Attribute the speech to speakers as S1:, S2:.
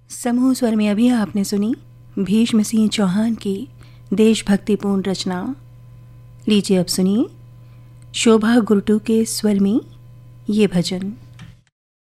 S1: समूह स्वर में अभी आपने सुनी भीष्म सिंह चौहान की देशभक्तिपूर्ण रचना। लीजिए अब सुनिए शोभा गुरटू के स्वर में ये भजन।